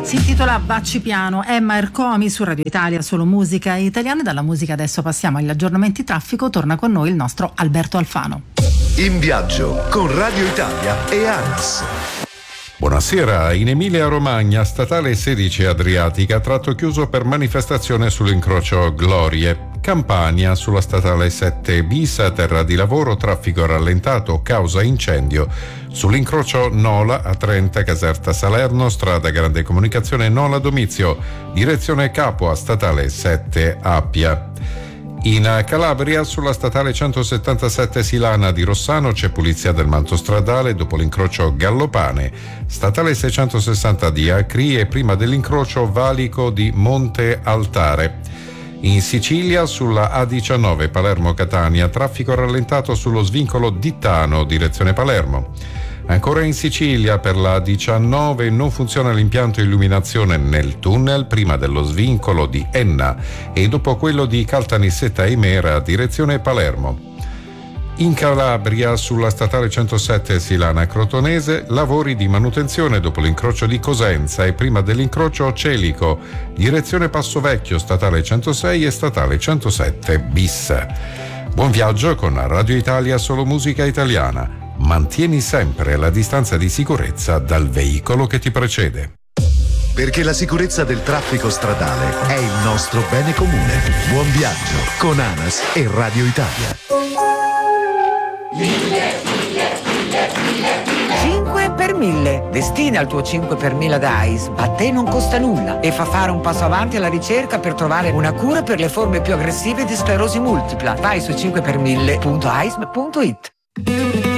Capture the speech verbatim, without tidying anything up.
Si intitola Bacci piano, Emma Ercomi su Radio Italia, solo musica italiana. E dalla musica adesso passiamo agli aggiornamenti traffico. Torna con noi il nostro Alberto Alfano. In viaggio con Radio Italia e ANAS. Buonasera, in Emilia Romagna, statale sedici Adriatica, tratto chiuso per manifestazione sull'incrocio Glorie. Campania, sulla statale sette bis, a terra di lavoro, traffico rallentato, causa incendio. Sull'incrocio Nola a Trenta, Caserta Salerno, strada grande comunicazione Nola Domizio, direzione Capua, statale sette Appia. In Calabria, sulla statale centosettantasette Silana di Rossano, c'è pulizia del manto stradale dopo l'incrocio Gallopane, statale seicentosessanta di Acri e prima dell'incrocio Valico di Monte Altare. In Sicilia, sulla A diciannove Palermo-Catania, traffico rallentato sullo svincolo Dittano, direzione Palermo. Ancora in Sicilia, per la A diciannove non funziona l'impianto illuminazione nel tunnel prima dello svincolo di Enna e dopo quello di Caltanissetta Imera, direzione Palermo. In Calabria, sulla statale centosette Silana Crotonese, lavori di manutenzione dopo l'incrocio di Cosenza e prima dell'incrocio Celico, direzione Passo Vecchio, statale centosei e statale centosette bis. Buon viaggio con Radio Italia, solo musica italiana. Mantieni sempre la distanza di sicurezza dal veicolo che ti precede. Perché la sicurezza del traffico stradale è il nostro bene comune. Buon viaggio con ANAS e Radio Italia. cinque per mille. Destina il tuo cinque per mille da A I S. A te non costa nulla e fa fare un passo avanti alla ricerca per trovare una cura per le forme più aggressive di sclerosi multipla. Vai su cinque per mille punto a i s punto i t.